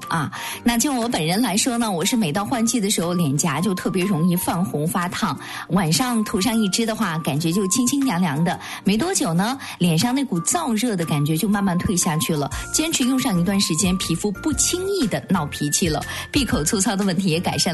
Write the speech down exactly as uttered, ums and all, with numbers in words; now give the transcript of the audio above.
啊。那就我本人来说呢，我是每到换季的时候，脸颊就特别容易泛红发烫，晚上涂上一支的话，感觉就清清凉凉的，没多久呢，脸上那股燥热的感觉就慢慢退下去了。坚持用上一段时间，皮肤不轻易的闹脾气了，闭口粗糙的问题也改善了。